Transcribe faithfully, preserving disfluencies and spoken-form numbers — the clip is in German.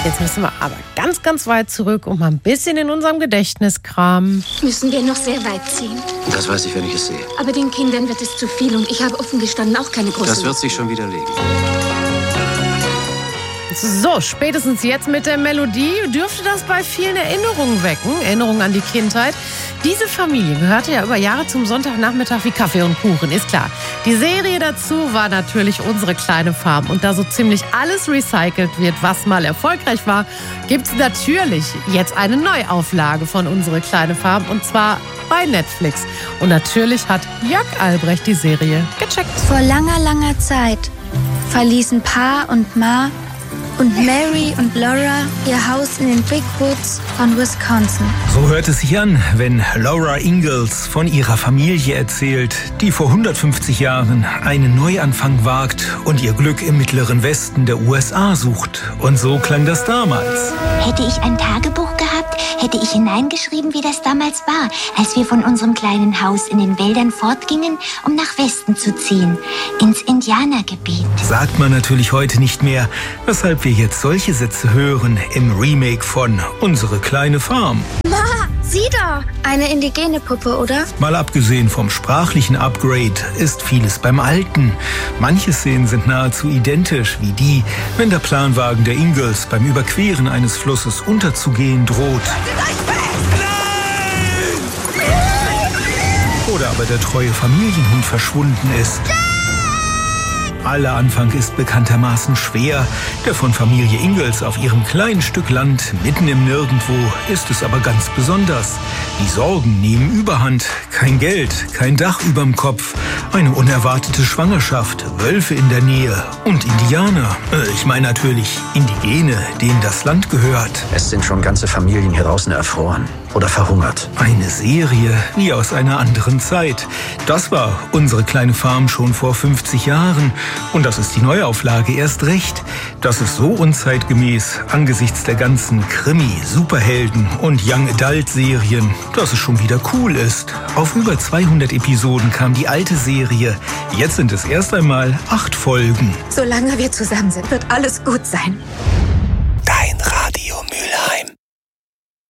Jetzt müssen wir aber ganz, ganz weit zurück und mal ein bisschen in unserem Gedächtnis kramen. Müssen wir noch sehr weit ziehen. Das weiß ich, wenn ich es sehe. Aber den Kindern wird es zu viel und ich habe offen gestanden auch keine große... Das wird sich schon widerlegen. So, spätestens jetzt mit der Melodie dürfte das bei vielen Erinnerungen wecken. Erinnerungen an die Kindheit. Diese Familie gehörte ja über Jahre zum Sonntagnachmittag wie Kaffee und Kuchen, ist klar. Die Serie dazu war natürlich Unsere kleine Farm. Und da so ziemlich alles recycelt wird, was mal erfolgreich war, gibt es natürlich jetzt eine Neuauflage von Unsere kleine Farm. Und zwar bei Netflix. Und natürlich hat Jörg Albrecht die Serie gecheckt. Vor langer, langer Zeit verließen Pa und Ma und Mary und Laura ihr Haus in den Big Woods von Wisconsin. So hört es sich an, wenn Laura Ingalls von ihrer Familie erzählt, die vor hundertfünfzig Jahren einen Neuanfang wagt und ihr Glück im mittleren Westen der U S A sucht. Und so klang das damals. Hätte ich ein Tagebuch gehabt, hätte ich hineingeschrieben, wie das damals war, als wir von unserem kleinen Haus in den Wäldern fortgingen, um nach Westen zu ziehen, ins Indianergebiet. Sagt man natürlich heute nicht mehr, weshalb wir jetzt solche Sätze hören im Remake von Unsere kleine Farm. Ma, sieh da! Eine indigene Puppe, oder? Mal abgesehen vom sprachlichen Upgrade ist vieles beim Alten. Manche Szenen sind nahezu identisch wie die, wenn der Planwagen der Ingalls beim Überqueren eines Flusses unterzugehen droht. Oder aber der treue Familienhund verschwunden ist. Aller Anfang ist bekanntermaßen schwer. Der von Familie Ingalls auf ihrem kleinen Stück Land, mitten im Nirgendwo, ist es aber ganz besonders. Die Sorgen nehmen Überhand. Kein Geld, kein Dach überm Kopf, eine unerwartete Schwangerschaft, Wölfe in der Nähe und Indianer. Äh, ich meine natürlich Indigene, denen das Land gehört. Es sind schon ganze Familien hier draußen erfroren oder verhungert. Eine Serie wie aus einer anderen Zeit. Das war Unsere kleine Farm schon vor fünfzig Jahren. Und das ist die Neuauflage erst recht. Das ist so unzeitgemäß angesichts der ganzen Krimi-, Superhelden- und Young-Adult-Serien, dass es schon wieder cool ist. Auf über zweihundert Episoden kam die alte Serie. Jetzt sind es erst einmal acht Folgen. Solange wir zusammen sind, wird alles gut sein.